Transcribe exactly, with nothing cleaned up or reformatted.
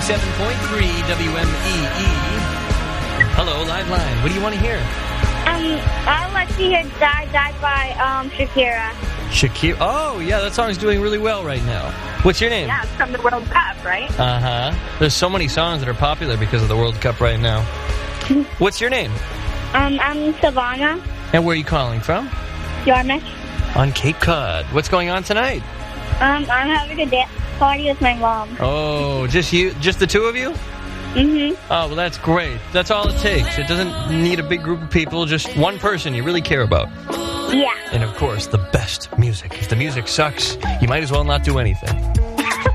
ninety-seven point three W M E E. Hello, Live Line. What do you want to hear? Um, I'd like to hear Die Die by um, Shakira. Shakira. Oh, yeah, that song's doing really well right now. What's your name? Yeah, it's from the World Cup, right? Uh-huh. There's so many songs that are popular because of the World Cup right now. What's your name? Um, I'm Savannah. And where are you calling from? Yarmouth. On Cape Cod. What's going on tonight? Um, I'm having a dance party with my mom. Oh, just you, just the two of you? Mm-hmm. Oh, well, that's great. That's all it takes. It doesn't need a big group of people, just one person you really care about. Yeah. And, of course, the best music. If the music sucks, you might as well not do anything.